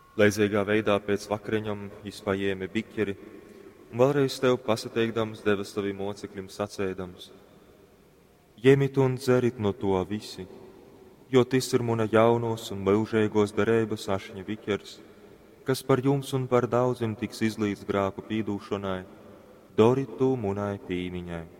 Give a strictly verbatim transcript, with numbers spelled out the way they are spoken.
Laizīgā veidā pēc vakariņam izpajiemi biķeri, un vēlreiz tev pasateikdams deva saviem mocekļiem sacēdams: Ņemit un dzerit no to visi, jo tas ir muna jaunos un mūžēgos derības ašņa biķers, kas par jums un par daudziem tiks izlīdz grāku pīdūšanai, dori to munai pīmiņai.